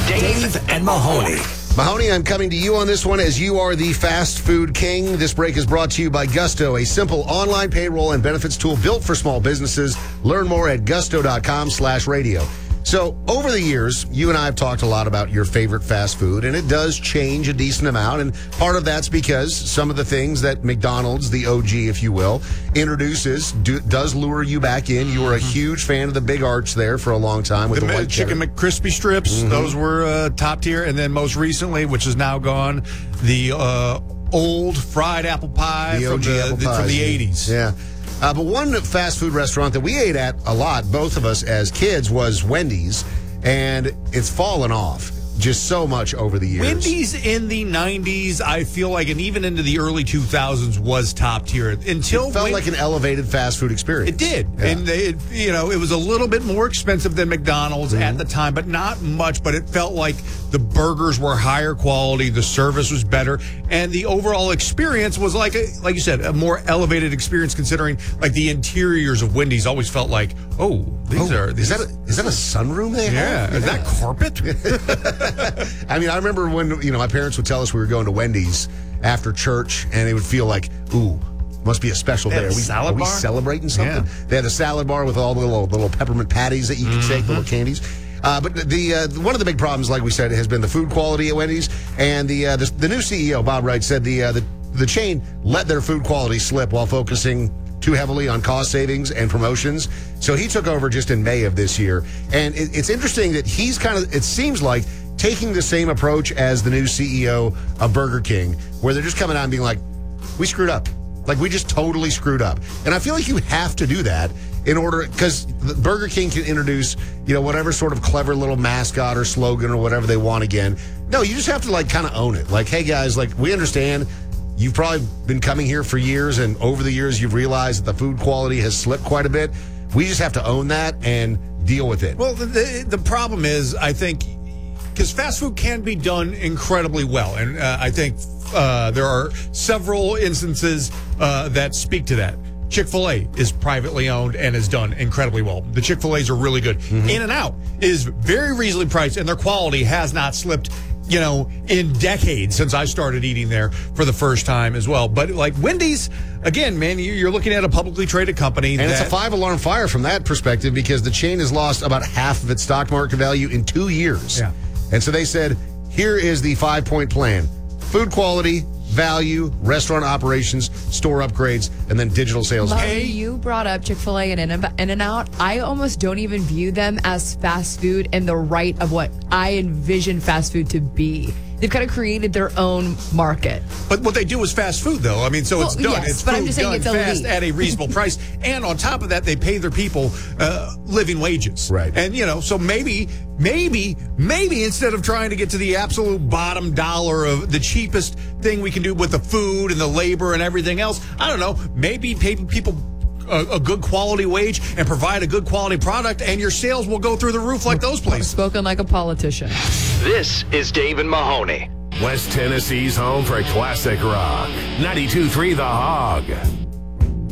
Dave and Mahoney. Mahoney, I'm coming to you on this one as you are the fast food king. This break is brought to you by Gusto, a simple online payroll and benefits tool built for small businesses. Learn more at gusto.com/radio. So over the years, you and I have talked a lot about your favorite fast food, and it does change a decent amount. And part of that's because some of the things that McDonald's, the OG, if you will, introduces does lure you back in. You were a huge fan of the Big Arch there for a long time with the white chicken McCrispy strips. Those were top tier. And then most recently, which is now gone, the old fried apple pie from the 80s. Yeah. But one fast food restaurant that we ate at a lot, both of us as kids, was Wendy's, and it's fallen off just so much over the years. Wendy's in the 90s, I feel like, and even into the early 2000s, was top tier. Until it felt like an elevated fast food experience. It did. Yeah. And, it was a little bit more expensive than McDonald's at the time, but not much. But it felt like the burgers were higher quality, the service was better, and the overall experience was like you said, a more elevated experience, considering like the interiors of Wendy's always felt like, is that a sunroom they have? Yeah. Is that carpet? I mean, I remember when, my parents would tell us we were going to Wendy's after church, and it would feel like, must be a special day. Are we celebrating something? Yeah. They had a salad bar with all the little peppermint patties that you could take, little candies. But one of the big problems, like we said, has been the food quality at Wendy's. And the new CEO, Bob Wright, said the chain let their food quality slip while focusing too heavily on cost savings and promotions. So he took over just in May of this year. And it's interesting that he's it seems like, taking the same approach as the new CEO of Burger King, where they're just coming out and being like, we screwed up. Like, we just totally screwed up. And I feel like you have to do that in order, because Burger King can introduce, whatever sort of clever little mascot or slogan or whatever they want again. No, you just have to, kind of own it. Like, hey, guys, we understand you've probably been coming here for years, and over the years you've realized that the food quality has slipped quite a bit. We just have to own that and deal with it. Well, the problem is, I think, because fast food can be done incredibly well. And I think there are several instances that speak to that. Chick-fil-A is privately owned and is done incredibly well. The Chick-fil-A's are really good. In-N-Out is very reasonably priced, and their quality has not slipped, in decades since I started eating there for the first time as well. But like Wendy's, again, man, you're looking at a publicly traded company. And it's a 5-alarm fire from that perspective, because the chain has lost about half of its stock market value in 2 years. Yeah. And so they said, here is the 5-point plan. Food quality, value, restaurant operations, store upgrades, and then digital sales. Hey, you brought up Chick-fil-A and In-N-Out. I almost don't even view them as fast food in the right of what I envision fast food to be. They've kind of created their own market. But what they do is fast food, though. I mean, so it's done. Yes, it's but food I'm just saying done it's fast elite. at a reasonable price. And on top of that, they pay their people living wages. Right. And, so maybe instead of trying to get to the absolute bottom dollar of the cheapest thing we can do with the food and the labor and everything else, I don't know, maybe pay people a good quality wage and provide a good quality product, and your sales will go through the roof like those places. Spoken like a politician. This is Dave and Mahoney. West Tennessee's home for classic rock. 92.3 The Hog.